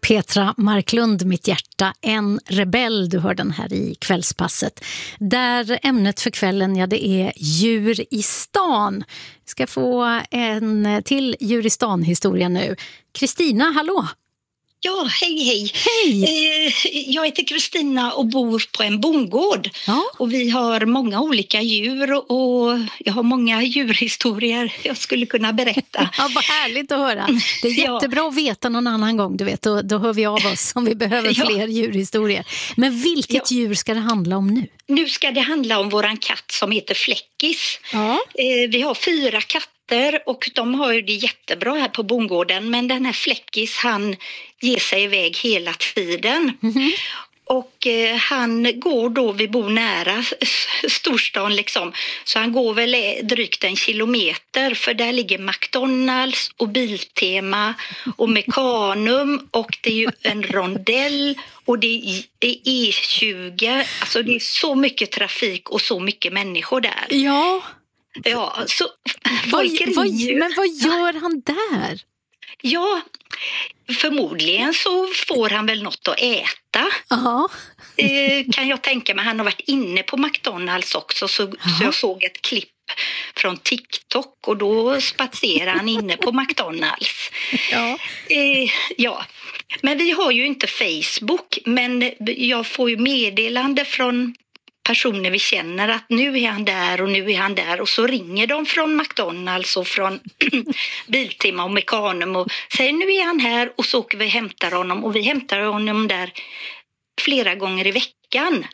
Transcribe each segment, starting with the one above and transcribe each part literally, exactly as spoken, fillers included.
Petra Marklund, Mitt hjärta, en rebell. Du hör den här i Kvällspasset. Där ämnet för kvällen, ja, det är djur i stan. Vi ska få en till djur i stan-historia nu. Kristina, hallå! Ja, hej hej. Hej! Eh, jag heter Kristina och bor på en bondgård. Ja. Och vi har många olika djur och jag har många djurhistorier jag skulle kunna berätta. Ja, vad härligt att höra. Det är jättebra Ja. att veta någon annan gång, du vet. Då, då hör vi av oss om vi behöver Ja. fler djurhistorier. Men vilket Ja. djur ska det handla om nu? Nu ska det handla om våran katt som heter Fläckis. Ja. Eh, vi har fyra katter. Och de har ju det jättebra här på bondgården, men den här Fläckis, han ger sig iväg hela tiden. Mm-hmm. Och eh, han går då, vi bor nära storstan liksom, så han går väl drygt en kilometer, för där ligger McDonalds och Biltema och Mekanum och det är ju en rondell och det är, det är E tjugo, alltså det är så mycket trafik och så mycket människor där. Ja. Ja, så vad, folk vad, ringer. Men vad gör han där? Ja, förmodligen så får han väl något att äta. Aha. Eh, kan jag tänka mig. Han har varit inne på McDonalds också, så, så jag såg ett klipp från TikTok och då spatserar han inne på McDonalds. Ja. Eh, ja, men vi har ju inte Facebook, men jag får ju meddelande från personer vi känner att nu är han där och nu är han där, och så ringer de från McDonalds och från Biltema och Mekanum och säger nu är han här, och så åker vi och hämtar honom, och vi hämtar honom där flera gånger i veckan.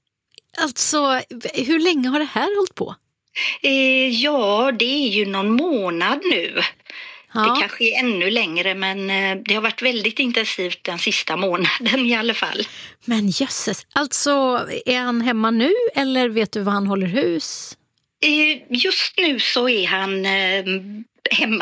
Alltså, hur länge har det här hållit på? Eh, ja, det är ju någon månad nu. Ja. Det kanske är ännu längre, men eh, det har varit väldigt intensivt den sista månaden i alla fall. Men jösses, alltså är han hemma nu eller vet du vad han håller hus? Eh, just nu så är han eh, hemma.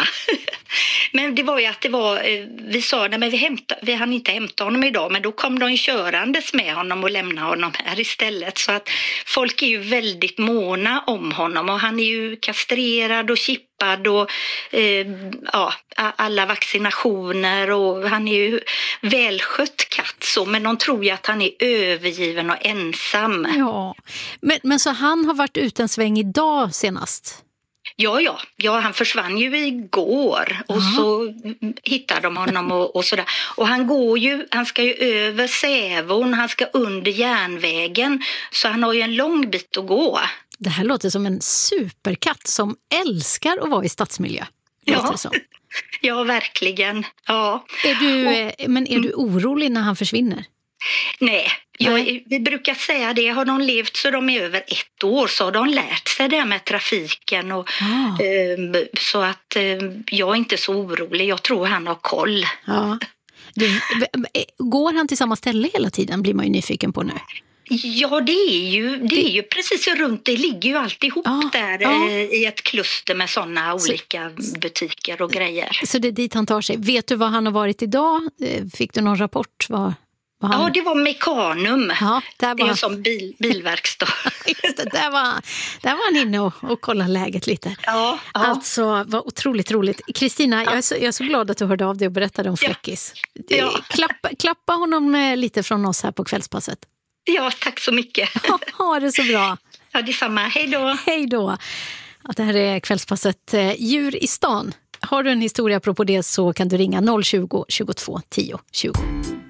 Men det var ju att det var, eh, vi sa nej men vi, hämta, vi hann inte hämta honom idag, men då kom de körandes med honom och lämnade honom här istället. Så att folk är ju väldigt måna om honom, och han är ju kastrerad och chippad och eh, ja, alla vaccinationer, och han är ju välskött katt så, men de tror ju att han är övergiven och ensam. Ja, men, men så han har varit ut en sväng idag senast? Ja, ja, ja, han försvann ju igår och Aha. så hittade de honom och, och sådär. Och han går ju, han ska ju över Sävon, han ska under järnvägen, så han har ju en lång bit att gå. Det här låter som en superkatt som älskar att vara i stadsmiljö. Ja, ja, verkligen. Ja. Är du, och, men är du orolig när han försvinner? Nej, jag, vi brukar säga det. Har de levt så de är över ett år, så har de lärt sig det med trafiken. Och, ah. eh, så att eh, jag är inte så orolig. Jag tror han har koll. Ja. Du, går han till samma ställe hela tiden, blir man ju nyfiken på nu. Ja, det är ju, det är ju precis runt, det ligger ju alltihop ah, där ah. i ett kluster med sådana olika så, butiker och grejer. Så det är dit han tar sig. Vet du vad han har varit idag? Fick du någon rapport? Vad, vad han... Ja, det var Mekanum. Ja, där var... Det är en sån bil, bilverkstad. Just det, där, var, där var han inne och, och kollade läget lite. Ja, ja. Alltså, vad otroligt roligt. Kristina, ja. jag, är så, jag är så glad att du hörde av dig och berättade om Fläckis. Ja. Ja. Klappa, klappa honom lite från oss här på Kvällspasset. Ja, tack så mycket. Ha, ha det så bra. Ja, detsamma. Hej då. Hej då. Ja, det här är Kvällspasset Djur i stan. Har du en historia apropå det så kan du ringa noll tjugo, tjugotvå, tio, tjugo.